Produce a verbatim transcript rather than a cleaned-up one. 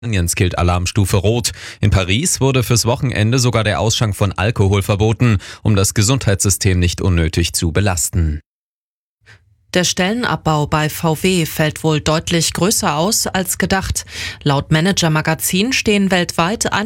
Spaniens gilt Alarmstufe Rot. In Paris wurde fürs Wochenende sogar der Ausschank von Alkohol verboten, um das Gesundheitssystem nicht unnötig zu belasten. Der Stellenabbau bei V W fällt wohl deutlich größer aus als gedacht. Laut Manager Magazin stehen weltweit